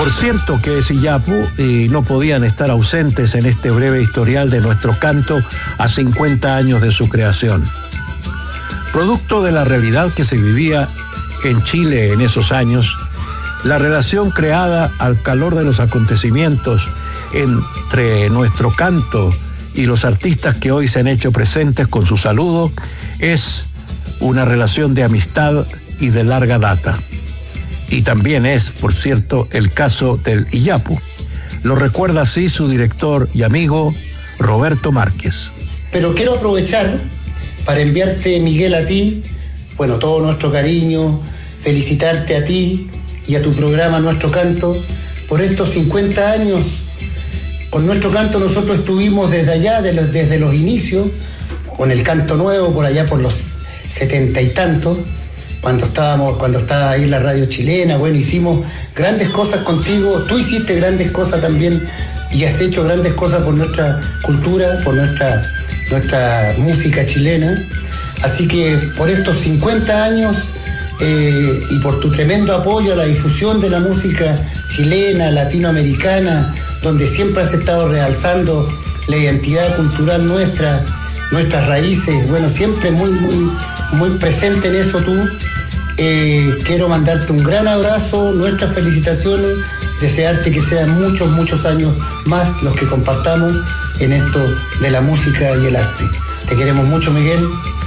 Por cierto que es Iyapu y no podían estar ausentes en este breve historial de nuestro canto a 50 años de su creación. Producto de la realidad que se vivía en Chile en esos años, la relación creada al calor de los acontecimientos entre nuestro canto y los artistas que hoy se han hecho presentes con su saludo es una relación de amistad y de larga data. Y también es, por cierto, el caso del Iyapu. Lo recuerda así su director y amigo Roberto Márquez. Pero quiero aprovechar para enviarte, Miguel, a ti, bueno, todo nuestro cariño, felicitarte a ti y a tu programa Nuestro Canto por estos 50 años. Con Nuestro Canto nosotros estuvimos desde allá, desde los inicios, con el Canto Nuevo, por allá por los 70 y tantos, cuando estaba ahí la radio chilena. Bueno, hicimos grandes cosas contigo, tú hiciste grandes cosas también y has hecho grandes cosas por nuestra cultura, por nuestra música chilena. Así que por estos 50 años y por tu tremendo apoyo a la difusión de la música chilena, latinoamericana, donde siempre has estado realzando la identidad cultural nuestra, nuestras raíces, bueno, siempre muy presente en eso tú. Quiero mandarte un gran abrazo, nuestras felicitaciones, desearte que sean muchos años más los que compartamos en esto de la música y el arte. Te queremos mucho, Miguel.